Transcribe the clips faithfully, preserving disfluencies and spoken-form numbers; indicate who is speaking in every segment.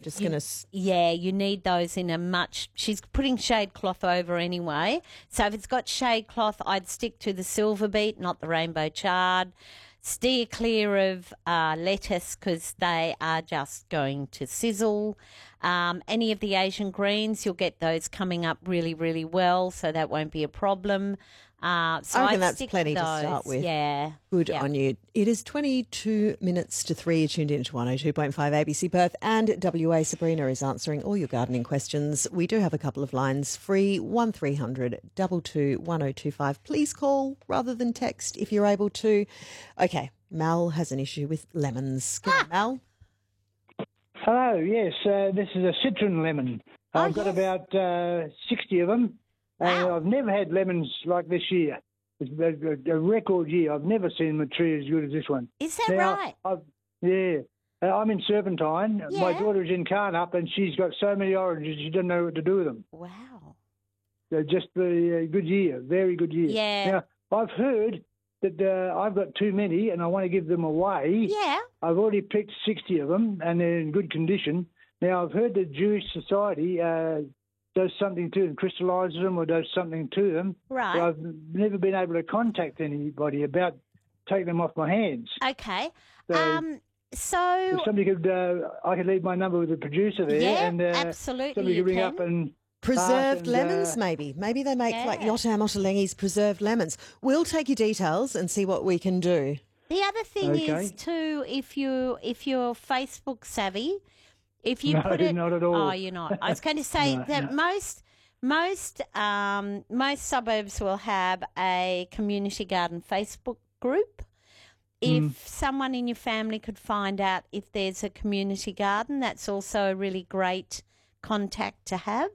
Speaker 1: Just
Speaker 2: You-
Speaker 1: going to...
Speaker 2: Yeah, you need those in a much. She's putting shade cloth over anyway. So if it's got shade cloth, I'd stick to the silver beet, not the rainbow chard. Steer clear of uh, lettuce because they are just going to sizzle. Um, any of the Asian greens, you'll get those coming up really, really well, so that won't be a problem. Uh, so
Speaker 1: I reckon
Speaker 2: I'd
Speaker 1: that's
Speaker 2: stick
Speaker 1: plenty to
Speaker 2: those.
Speaker 1: start with.
Speaker 2: Yeah.
Speaker 1: Good
Speaker 2: yeah.
Speaker 1: on you. It is twenty-two minutes to three. You're tuned in to one oh two point five A B C Perth and W A. Sabrina is answering all your gardening questions. We do have a couple of lines free, one three hundred two two one oh two five. Please call rather than text if you're able to. Okay, Mal has an issue with lemons. Go on, Mal.
Speaker 3: Hello, yes, uh, this is a citron lemon.
Speaker 2: Oh,
Speaker 3: I've got
Speaker 2: yes.
Speaker 3: about uh, sixty of them, and
Speaker 2: Wow.
Speaker 3: I've never had lemons like this year. It's a, a, a record year. I've never seen a tree as good as this one.
Speaker 2: Is that
Speaker 3: Now,
Speaker 2: right?
Speaker 3: I've, yeah. Uh, I'm in Serpentine. My
Speaker 2: Yeah.
Speaker 3: daughter's in Carnup, and she's got so many oranges, she doesn't know what to do with them.
Speaker 2: Wow.
Speaker 3: They're just a uh, good year, very good year.
Speaker 2: Yeah.
Speaker 3: Now, I've heard that uh, I've got too many, and I want to give them away.
Speaker 2: Yeah.
Speaker 3: I've already picked sixty of them, and they're in good condition. Now, I've heard the Jewish Society uh, does something to them, crystallises them or does something to them.
Speaker 2: Right.
Speaker 3: But I've never been able to contact anybody about taking them off my hands.
Speaker 2: Okay.
Speaker 3: So-
Speaker 2: um. So
Speaker 3: If somebody could, uh, I could leave my number with the producer there,
Speaker 2: yeah,
Speaker 3: and uh,
Speaker 2: absolutely.
Speaker 3: somebody
Speaker 2: You
Speaker 3: could ring
Speaker 2: can.
Speaker 3: up and
Speaker 1: Preserved
Speaker 3: and,
Speaker 1: lemons,
Speaker 3: uh,
Speaker 1: maybe. Maybe they make like
Speaker 2: Yeah.
Speaker 1: Yotam Ottolenghi's preserved lemons. We'll take your details and see what we can do.
Speaker 2: The other thing
Speaker 3: Okay.
Speaker 2: is too, if you if you're Facebook savvy, if you
Speaker 3: No,
Speaker 2: put it,
Speaker 3: not at all.
Speaker 2: Oh, you're not. I was going to say
Speaker 3: No,
Speaker 2: that
Speaker 3: no.
Speaker 2: most most um, most suburbs will have a community garden Facebook group. If
Speaker 3: Hmm.
Speaker 2: someone in your family could find out if there's a community garden, that's also a really great contact to have.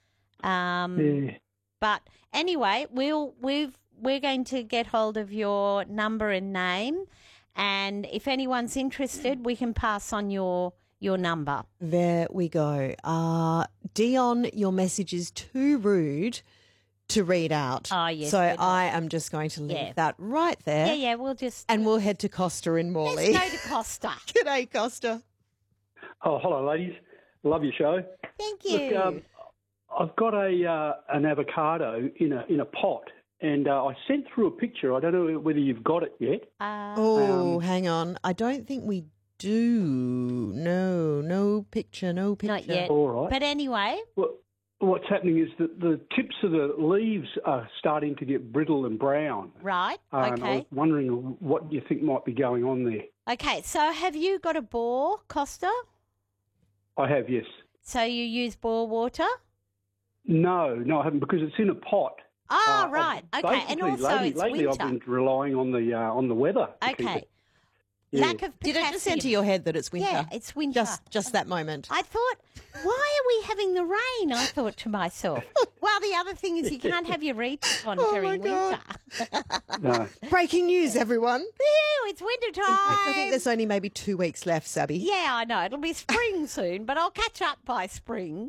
Speaker 2: Um,
Speaker 3: yeah.
Speaker 2: But anyway, we'll we've we're going to get hold of your number and name, and if anyone's interested, we can pass on your your number.
Speaker 1: There we go. Uh, Dion, your message is too rude to read out.
Speaker 2: Oh, yes,
Speaker 1: So
Speaker 2: good
Speaker 1: I am just going to leave
Speaker 2: Yeah.
Speaker 1: that right there.
Speaker 2: Yeah, yeah, we'll just
Speaker 1: And we'll head to Costa in Morley.
Speaker 2: let's go to Costa.
Speaker 1: G'day, Costa.
Speaker 4: Oh, hello, ladies. Love your show.
Speaker 2: Thank you.
Speaker 4: Look, um, I've got a uh, an avocado in a in a pot, and uh, I sent through a picture. I don't know whether you've got it yet.
Speaker 2: uh,
Speaker 1: Oh,
Speaker 4: Um,
Speaker 1: hang on. I don't think we do. No, no picture, no picture.
Speaker 2: not yet.
Speaker 4: All right.
Speaker 2: But anyway,
Speaker 4: Well, what's happening is that the tips of the leaves are starting to get brittle and brown.
Speaker 2: right?
Speaker 4: Um, I
Speaker 2: Okay.
Speaker 4: was wondering what you think might be going on there.
Speaker 2: Okay. So have you got a bore, Costa?
Speaker 4: I have, yes.
Speaker 2: So you use bore water?
Speaker 4: No, no, I haven't, because it's in a pot.
Speaker 2: Ah,
Speaker 4: Uh,
Speaker 2: right.
Speaker 4: I've-
Speaker 2: Okay. And
Speaker 4: basically,
Speaker 2: also
Speaker 4: lately,
Speaker 2: it's
Speaker 4: lately
Speaker 2: winter.
Speaker 4: I've been relying on the uh, on the weather. to keep
Speaker 2: Okay.
Speaker 4: it. Yeah.
Speaker 2: Lack of
Speaker 1: Did
Speaker 2: potassium.
Speaker 1: it just enter your head that it's winter?
Speaker 2: Yeah, it's winter.
Speaker 1: Just, just that moment.
Speaker 2: I thought, why are we having the rain? I thought to myself. Well, the other thing is you can't have your reach on
Speaker 1: Oh,
Speaker 2: during
Speaker 1: my God.
Speaker 2: winter.
Speaker 4: No.
Speaker 1: Breaking news, everyone.
Speaker 2: Ew, it's winter time.
Speaker 1: I think there's only maybe two weeks left, Sabby.
Speaker 2: Yeah, I know. It'll be spring soon, but I'll catch up by spring.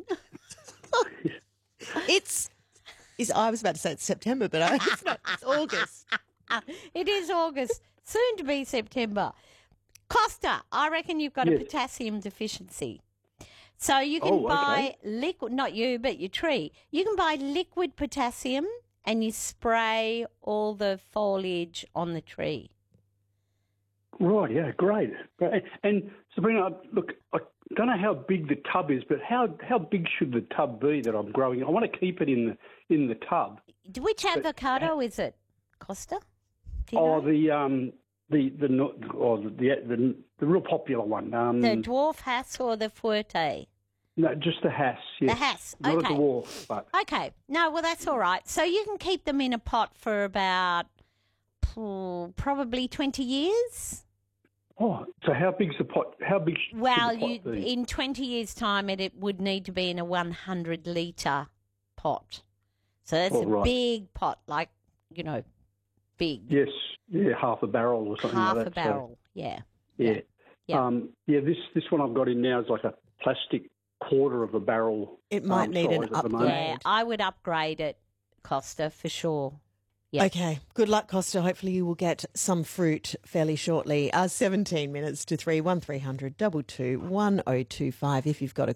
Speaker 1: It's, is I was about to say it's September, but I, it's not. It's August.
Speaker 2: It is August, soon to be September. Costa, I reckon you've got a
Speaker 4: Yes.
Speaker 2: potassium deficiency. So you can
Speaker 4: Oh, okay.
Speaker 2: buy liquid, not you, but your tree. You can buy liquid potassium and you spray all the foliage on the tree.
Speaker 4: Right, yeah, great. Great. And Sabrina, look, I don't know how big the tub is, but how how big should the tub be that I'm growing? I want to keep it in the in the tub.
Speaker 2: Which avocado is it, Costa? Do you
Speaker 4: Oh,
Speaker 2: know?
Speaker 4: the um the the no- or the the, the real popular one. Um,
Speaker 2: The dwarf Hass or the Fuerte?
Speaker 4: no, just the Hass. Yes.
Speaker 2: The Hass,
Speaker 4: Not
Speaker 2: okay.
Speaker 4: a dwarf, but
Speaker 2: Okay. No, well, that's all right. So you can keep them in a pot for about oh, probably twenty years.
Speaker 4: oh, so how big's the pot? How big should
Speaker 2: Well,
Speaker 4: the pot
Speaker 2: you,
Speaker 4: be?
Speaker 2: in twenty years' time, it, it would need to be in a one hundred litre pot. So that's
Speaker 4: Oh,
Speaker 2: a
Speaker 4: right.
Speaker 2: big pot, like, you know, big.
Speaker 4: Yes, yeah, half a barrel or something
Speaker 2: half
Speaker 4: like
Speaker 2: a
Speaker 4: that. so-
Speaker 2: barrel, yeah.
Speaker 4: yeah.
Speaker 2: Yeah.
Speaker 4: Um, yeah, this this one I've got in now is like a plastic quarter of a barrel.
Speaker 1: It might
Speaker 4: um,
Speaker 1: need an
Speaker 4: size at the moment.
Speaker 1: upgrade.
Speaker 2: Yeah, I would upgrade it, Costa, for sure. Yeah.
Speaker 1: Okay. Good luck, Costa. Hopefully you will get some fruit fairly shortly. Uh, seventeen minutes to three, one three hundred two two one oh two five if you've got a